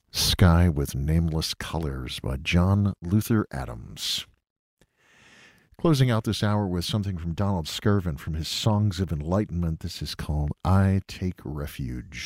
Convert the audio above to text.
Sky with Nameless Colors by John Luther Adams. Closing out this hour with something from Donald Skirvin from his Songs of Enlightenment. This is called I Take Refuge.